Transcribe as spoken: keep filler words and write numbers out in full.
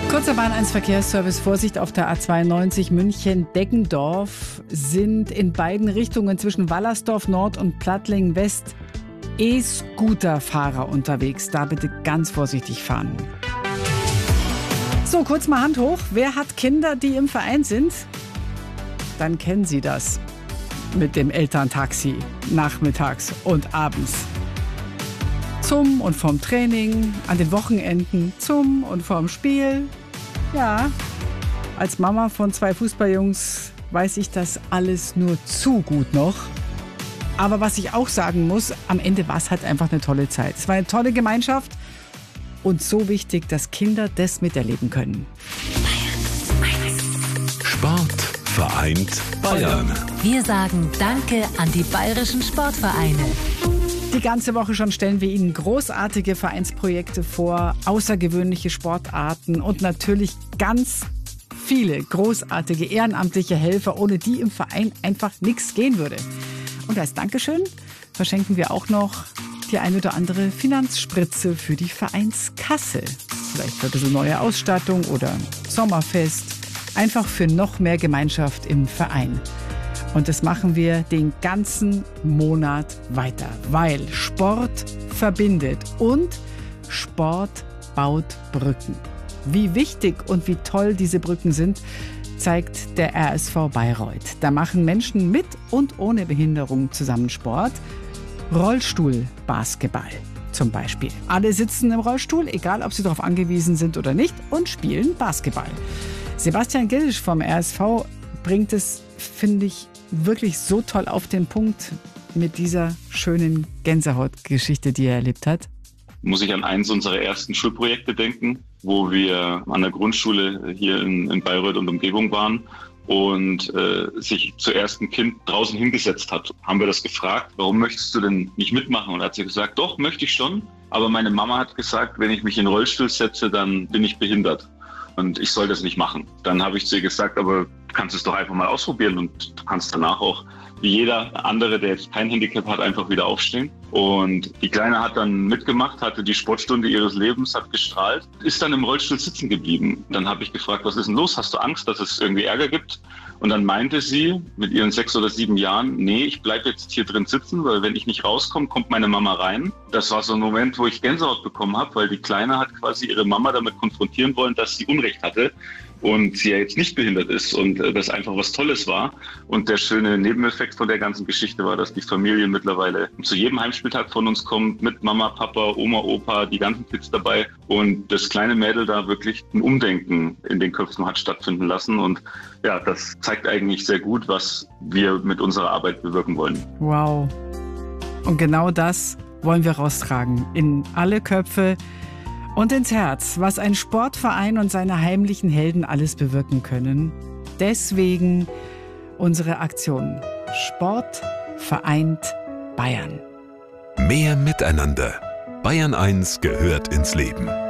Kurzer Bahn eins Verkehrsservice. Vorsicht auf der A zweiundneunzig München-Deggendorf sind in beiden Richtungen zwischen Wallersdorf Nord und Plattling West E-Scooter-Fahrer unterwegs. Da bitte ganz vorsichtig fahren. So, kurz mal Hand hoch. Wer hat Kinder, die im Verein sind? Dann kennen Sie das mit dem Elterntaxi nachmittags und abends. Zum und vom Training, an den Wochenenden zum und vom Spiel. Ja, als Mama von zwei Fußballjungs weiß ich das alles nur zu gut noch. Aber was ich auch sagen muss, am Ende war es halt einfach eine tolle Zeit. Es war eine tolle Gemeinschaft und so wichtig, dass Kinder das miterleben können. Sport vereint Bayern. Wir sagen Danke an die bayerischen Sportvereine. Die ganze Woche schon stellen wir Ihnen großartige Vereinsprojekte vor, außergewöhnliche Sportarten und natürlich ganz viele großartige ehrenamtliche Helfer, ohne die im Verein einfach nichts gehen würde. Und als Dankeschön verschenken wir auch noch die ein oder andere Finanzspritze für die Vereinskasse. Vielleicht für ein bisschen neue Ausstattung oder Sommerfest. Einfach für noch mehr Gemeinschaft im Verein. Und das machen wir den ganzen Monat weiter, weil Sport verbindet und Sport baut Brücken. Wie wichtig und wie toll diese Brücken sind, zeigt der R S V Bayreuth. Da machen Menschen mit und ohne Behinderung zusammen Sport. Rollstuhlbasketball zum Beispiel. Alle sitzen im Rollstuhl, egal ob sie darauf angewiesen sind oder nicht, und spielen Basketball. Sebastian Gillisch vom R S V bringt es, finde ich, wirklich so toll auf den Punkt mit dieser schönen Gänsehautgeschichte, die er erlebt hat. Muss ich an eins unserer ersten Schulprojekte denken, wo wir an der Grundschule hier in, in Bayreuth und Umgebung waren und äh, sich zuerst ein Kind draußen hingesetzt hat. Haben wir das gefragt, warum möchtest du denn nicht mitmachen? Und hat sie gesagt, doch, möchte ich schon. Aber meine Mama hat gesagt, wenn ich mich in den Rollstuhl setze, dann bin ich behindert. Und ich soll das nicht machen. Dann habe ich zu ihr gesagt, aber du kannst es doch einfach mal ausprobieren und du kannst danach auch, wie jeder andere, der jetzt kein Handicap hat, einfach wieder aufstehen. Und die Kleine hat dann mitgemacht, hatte die Sportstunde ihres Lebens, hat gestrahlt, ist dann im Rollstuhl sitzen geblieben. Dann habe ich gefragt, was ist denn los? Hast du Angst, dass es irgendwie Ärger gibt? Und dann meinte sie mit ihren sechs oder sieben Jahren, nee, ich bleibe jetzt hier drin sitzen, weil wenn ich nicht rauskomme, kommt meine Mama rein. Das war so ein Moment, wo ich Gänsehaut bekommen habe, weil die Kleine hat quasi ihre Mama damit konfrontieren wollen, dass sie Unrecht hatte und sie ja jetzt nicht behindert ist und das einfach was Tolles war. Und der schöne Nebeneffekt von der ganzen Geschichte war, dass die Familie mittlerweile zu jedem Heimspieltag von uns kommt, mit Mama, Papa, Oma, Opa, die ganzen Kids dabei. Und das kleine Mädel da wirklich ein Umdenken in den Köpfen hat stattfinden lassen. Und ja, das zeigt eigentlich sehr gut, was wir mit unserer Arbeit bewirken wollen. Wow. Und genau das wollen wir raustragen in alle Köpfe und ins Herz, was ein Sportverein und seine heimlichen Helden alles bewirken können. Deswegen unsere Aktion Sport vereint Bayern. Mehr Miteinander. Bayern eins gehört ins Leben.